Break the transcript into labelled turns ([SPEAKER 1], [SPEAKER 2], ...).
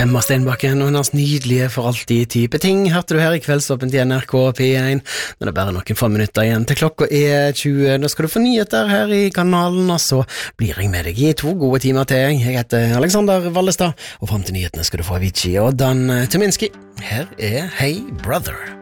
[SPEAKER 1] Emma Steinbakken og hennes nydelige for alltid type ting hørte du her i Kveldsåpent i NRK P1. Nå er det bare noen få minutter igjen til klokka er 20. Da skal du få nyheter her i kanalen, og så blir jeg med deg i 2 gode timer til. Jeg heter Alexander Vallestad, og frem til nyhetene skal du få Avicii og Dan Tyminski. Her er Hey Brother.